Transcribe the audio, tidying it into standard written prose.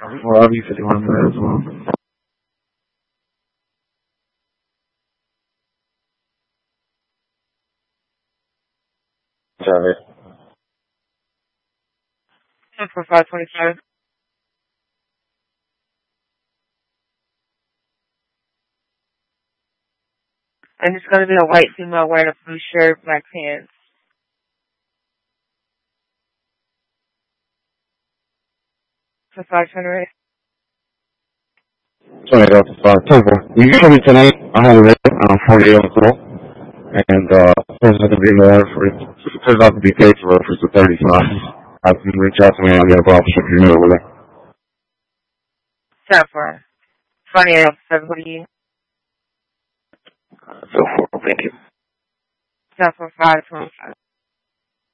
Well, I'll be 51 for that as well. Sorry. 525. And it's going to be a white female wearing a blue shirt, black pants. 500. 28 off the 5. You can call me tonight. I have it ready. 48 on the call. And, turns out to be more for, turns out to be paid for 35. I can reach out to me. I'll get a box if you're new over there. 28 off the 7. What do you? So, thank you. 525.